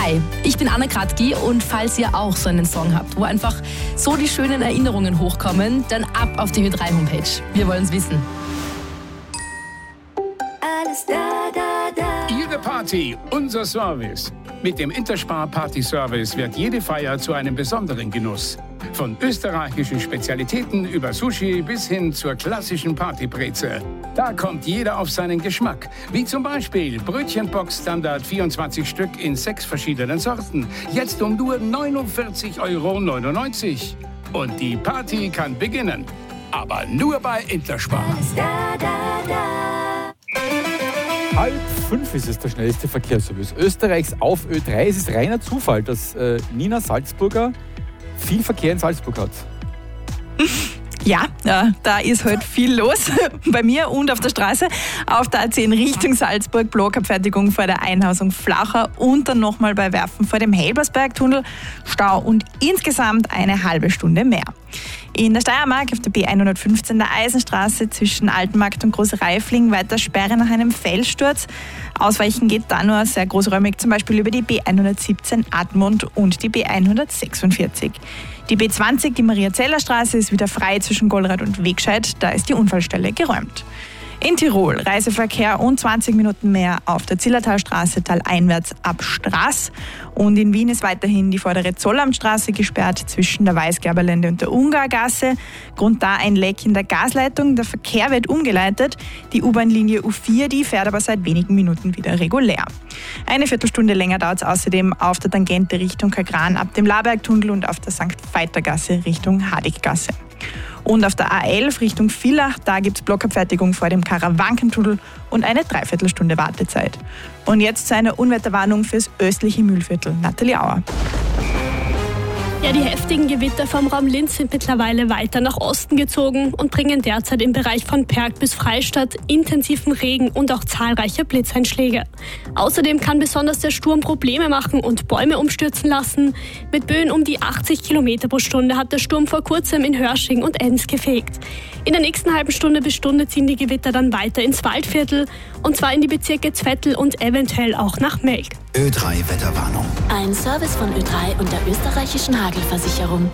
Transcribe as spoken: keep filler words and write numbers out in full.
Hi, ich bin Anna Kratky und falls ihr auch so einen Song habt, wo einfach so die schönen Erinnerungen hochkommen, dann ab auf die Ö drei Homepage. Wir wollen's wissen. Alles da, da, da. Ihre Party, unser Service. Mit dem Interspar Party Service wird jede Feier zu einem besonderen Genuss. Von österreichischen Spezialitäten über Sushi bis hin zur klassischen Partybreze. Da kommt jeder auf seinen Geschmack. Wie zum Beispiel Brötchenbox Standard vierundzwanzig Stück in sechs verschiedenen Sorten. Jetzt um nur neunundvierzig Euro neunundneunzig. Und die Party kann beginnen. Aber nur bei Interspar. Da, da, da. Halb fünf ist es der schnellste Verkehrsservice Österreichs auf Ö drei. Es ist reiner Zufall, dass äh, Nina Salzburger viel Verkehr in Salzburg hat. Ja, ja, da ist heute viel los bei mir und auf der Straße. Auf der A zehn Richtung Salzburg, Blockabfertigung vor der Einhausung Flacher und dann nochmal bei Werfen vor dem Helbersbergtunnel. Stau und insgesamt eine halbe Stunde mehr. In der Steiermark auf der B hundertfünfzehn der Eisenstraße zwischen Altenmarkt und Großreifling weiter Sperre nach einem Felssturz. Ausweichen geht da nur sehr großräumig, zum Beispiel über die B hundertsiebzehn Admont und die B hundertsechsundvierzig. Die B zwanzig, die Maria-Zeller-Straße, ist wieder frei zwischen Golrath und Wegscheid. Da ist die Unfallstelle geräumt. In Tirol Reiseverkehr und zwanzig Minuten mehr auf der Zillertalstraße taleinwärts ab Straß. Und in Wien ist weiterhin die vordere Zollamtstraße gesperrt zwischen der Weißgerberlände und der Ungargasse. Grund da ein Leck in der Gasleitung. Der Verkehr wird umgeleitet. Die U-Bahn-Linie U vier, die fährt aber seit wenigen Minuten wieder regulär. Eine Viertelstunde länger dauert es außerdem auf der Tangente Richtung Kagran ab dem Labergtunnel und auf der Sankt Veitergasse Richtung Hadiggasse. Und auf der A elf Richtung Villach, da gibt es Blockabfertigung vor dem Karawankentunnel und eine Dreiviertelstunde Wartezeit. Und jetzt zu einer Unwetterwarnung fürs östliche Mühlviertel. Nathalie Auer. Ja, die heftigen Gewitter vom Raum Linz sind mittlerweile weiter nach Osten gezogen und bringen derzeit im Bereich von Perg bis Freistadt intensiven Regen und auch zahlreiche Blitzeinschläge. Außerdem kann besonders der Sturm Probleme machen und Bäume umstürzen lassen. Mit Böen um die achtzig Kilometer pro Stunde hat der Sturm vor kurzem in Hörsching und Enns gefegt. In der nächsten halben Stunde bis Stunde ziehen die Gewitter dann weiter ins Waldviertel und zwar in die Bezirke Zwettl und eventuell auch nach Melk. Ö drei Wetterwarnung. Ein Service von Ö drei und der österreichischen Hagelversicherung.